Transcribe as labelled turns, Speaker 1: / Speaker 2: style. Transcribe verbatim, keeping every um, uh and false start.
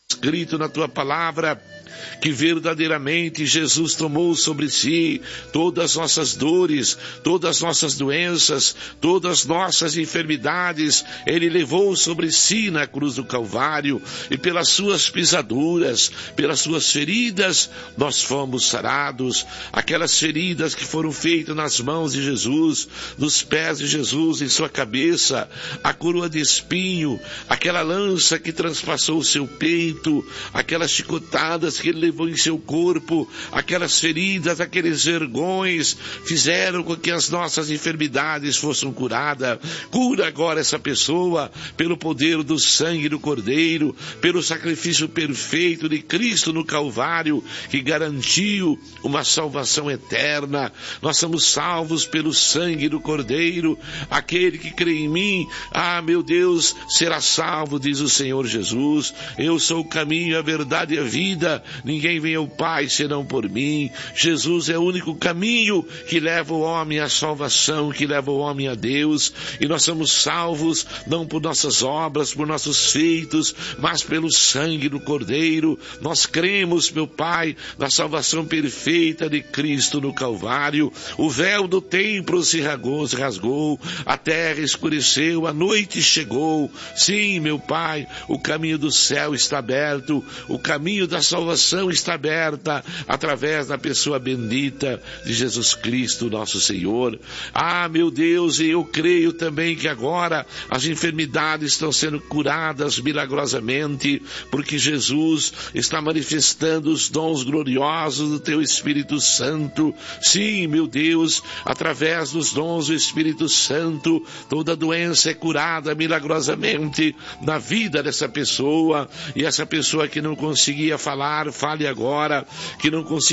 Speaker 1: escrito na tua palavra, que verdadeiramente Jesus tomou sobre si todas as nossas dores, todas as nossas doenças, todas as nossas enfermidades. Ele levou sobre si na cruz do Calvário, e pelas suas pisaduras, pelas suas feridas, nós fomos sarados. Aquelas feridas que foram feitas nas mãos de Jesus, nos pés de Jesus, em sua cabeça, a coroa de espinho, aquela lança que transpassou o seu peito, aquelas chicotadas que ele levou em seu corpo, aquelas feridas, aqueles vergões, fizeram com que as nossas enfermidades fossem curadas. Cura agora essa pessoa, pelo poder do sangue do Cordeiro, pelo sacrifício perfeito de Cristo no Calvário, que garantiu uma salvação eterna. Nós somos salvos pelo sangue do Cordeiro. Aquele que crê em mim, ah, meu Deus, será salvo, diz o Senhor Jesus. Eu sou o caminho, a verdade e a vida. Ninguém vem ao Pai senão por mim. Jesus é o único caminho que leva o homem à salvação, que leva o homem a Deus. E nós somos salvos não por nossas obras, por nossos feitos, mas pelo sangue do Cordeiro. Nós cremos, meu Pai, na salvação perfeita de Cristo no Calvário. O véu do templo se rasgou, se rasgou, a terra escureceu, a noite chegou. Sim, meu Pai, o caminho do céu está aberto, o caminho da salvação está aberta através da pessoa bendita de Jesus Cristo, nosso Senhor. Ah, meu Deus, e eu creio também que agora as enfermidades estão sendo curadas milagrosamente, porque Jesus está manifestando os dons gloriosos do teu Espírito Santo. Sim, meu Deus, através dos dons do Espírito Santo, toda doença é curada milagrosamente na vida dessa pessoa. E essa pessoa que não conseguia falar, fale agora, que não conseguia